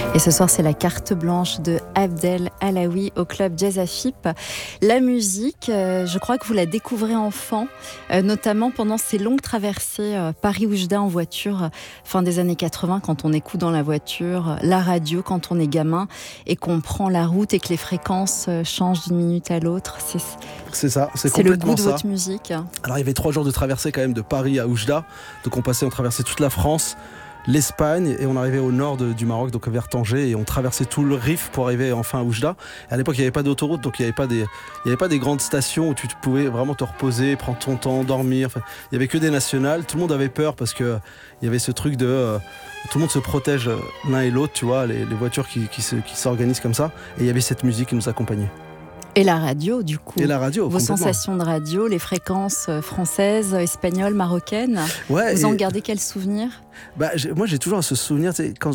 Et ce soir, c'est la carte blanche de Abdel Alaoui au club Jazz à FIP. La musique, je crois que vous la découvrez enfant, notamment pendant ces longues traversées Paris-Oujda en voiture, fin des années 80, quand on écoute dans la voiture la radio, quand on est gamin et qu'on prend la route et que les fréquences changent d'une minute à l'autre. C'est ça, c'est le complètement goût de ça. votre musique. Alors il y avait 3 jours de traversée quand même de Paris à Oujda, donc on traversait toute la France, l'Espagne, et on arrivait au nord du Maroc, donc vers Tanger, et on traversait tout le Rif pour arriver enfin à Oujda. Et à l'époque il n'y avait pas d'autoroute, donc il n'y avait pas des grandes stations où tu pouvais vraiment te reposer, prendre ton temps, dormir. Enfin, il n'y avait que des nationales. Tout le monde avait peur parce que il y avait ce truc de tout le monde se protège l'un et l'autre, tu vois, les voitures qui s'organisent comme ça, et il y avait cette musique qui nous accompagnait. Et la radio, du coup. Et la radio, vos sensations de radio, les fréquences françaises, espagnoles, marocaines. Ouais, vous en gardez quel souvenir ? Moi, j'ai toujours ce souvenir,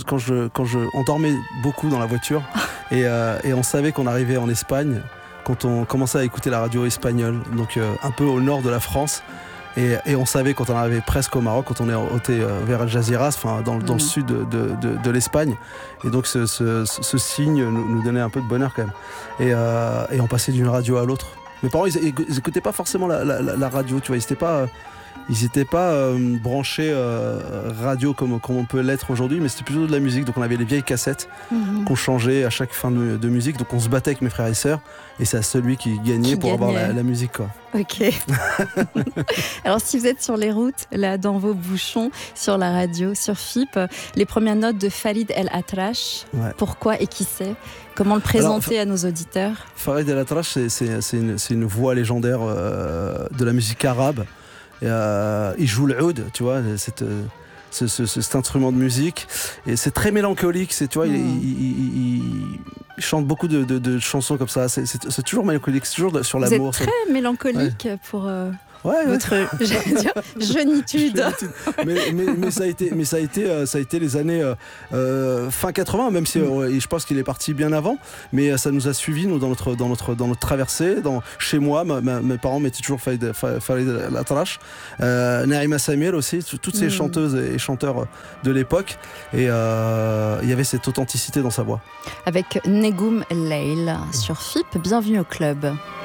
on dormait beaucoup dans la voiture et on savait qu'on arrivait en Espagne quand on commençait à écouter la radio espagnole, donc un peu au nord de la France. Et on savait quand on arrivait presque au Maroc, quand on est vers Algeciras, dans le sud de l'Espagne. Et donc ce signe nous donnait un peu de bonheur quand même. Et on passait d'une radio à l'autre. Mes parents, ils écoutaient pas forcément la radio, tu vois. Ils étaient pas branchés radio comme on peut l'être aujourd'hui, mais c'était plutôt de la musique. Donc on avait les vieilles cassettes qu'on changeait à chaque fin de musique. Donc on se battait avec mes frères et sœurs, et c'est celui qui gagnait pour avoir la musique, quoi. Ok. Alors si vous êtes sur les routes, là dans vos bouchons, sur la radio, sur FIP, les premières notes de Farid El Atrache, pourquoi et qui c'est ? Comment le présenter à nos auditeurs ? Farid El Atrache, c'est une voix légendaire de la musique arabe. Il joue le oud, tu vois, cet instrument de musique, et c'est très mélancolique. Tu vois, il chante beaucoup de chansons comme ça. C'est toujours mélancolique, c'est toujours sur l'amour. Vous êtes très mélancolique pour votre jeunitude. mais ça a été les années fin 80, même si je pense qu'il est parti bien avant, mais ça nous a suivis, nous, dans notre traversée. Chez moi, mes parents mettaient toujours Farid El Atrache, Naïma Samir aussi, toutes ces chanteuses et chanteurs de l'époque, et il y avait cette authenticité dans sa voix. Avec Negoum Leil sur FIP, bienvenue au club.